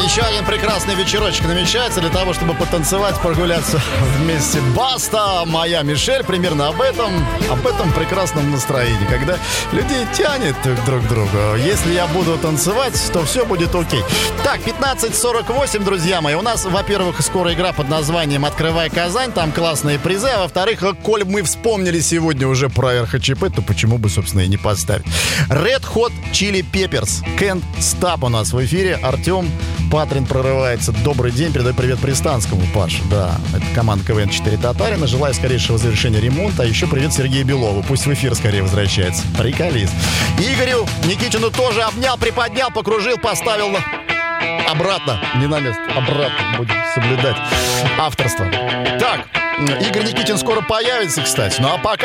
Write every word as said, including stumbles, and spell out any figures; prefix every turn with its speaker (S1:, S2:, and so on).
S1: Еще один прекрасный вечерочек намечается для того, чтобы потанцевать, прогуляться вместе. Баста, моя Мишель, примерно об этом, об этом прекрасном настроении, когда людей тянет друг к другу. Если я буду танцевать, то все будет окей. Так, пятнадцать сорок восемь, друзья мои. У нас, во-первых, скоро игра под названием «Открывай Казань». Там классные призы. А во-вторых, коль мы вспомнили сегодня уже про эр эйч пи, то почему бы, собственно, и не поставить. Red Hot Chili Peppers. Can't Stop у нас в эфире. Артем Патрин прорывается. Добрый день. Передаю привет Пристанскому, Паш. Да, это команда КВН четыре Татарина. Желаю скорейшего завершения ремонта. А еще привет Сергею Белову. Пусть в эфир скорее возвращается. Приколист. Игорю Никитину тоже обнял, приподнял, покружил, поставил на... обратно. Не на место. Обратно. Будем соблюдать авторство. Так, Игорь Никитин скоро появится, кстати. Ну а пока